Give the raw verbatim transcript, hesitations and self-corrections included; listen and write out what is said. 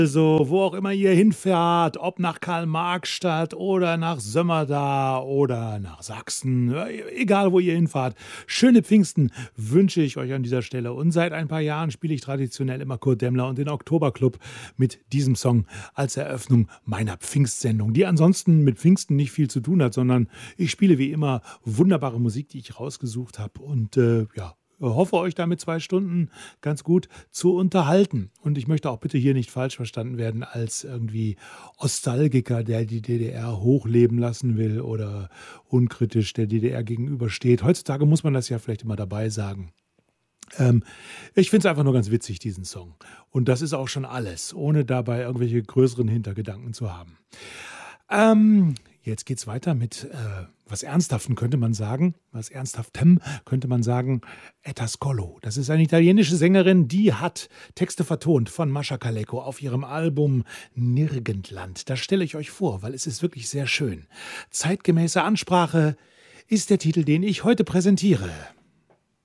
Also, wo auch immer ihr hinfährt, ob nach Karl-Marx-Stadt oder nach Sömmerda oder nach Sachsen, äh, egal wo ihr hinfahrt. Schöne Pfingsten wünsche ich euch an dieser Stelle. Und seit ein paar Jahren spiele ich traditionell immer Kurt Demmler und den Oktoberclub mit diesem Song als Eröffnung meiner Pfingstsendung, die ansonsten mit Pfingsten nicht viel zu tun hat, sondern ich spiele wie immer wunderbare Musik, die ich rausgesucht habe und äh, ja, hoffe euch damit zwei Stunden ganz gut zu unterhalten. Und ich möchte auch bitte hier nicht falsch verstanden werden als irgendwie Nostalgiker, der die D D R hochleben lassen will oder unkritisch der D D R gegenübersteht. Heutzutage muss man das ja vielleicht immer dabei sagen. Ähm, ich finde es einfach nur ganz witzig, diesen Song. Und das ist auch schon alles, ohne dabei irgendwelche größeren Hintergedanken zu haben. Ähm, jetzt geht's weiter mit äh, was Ernsthaftem, könnte man sagen. Was Ernsthaftem könnte man sagen. Etta Scolo. Das ist eine italienische Sängerin, die hat Texte vertont von Mascha Kaleko auf ihrem Album Nirgendland. Das stelle ich euch vor, weil es ist wirklich sehr schön. Zeitgemäße Ansprache ist der Titel, den ich heute präsentiere.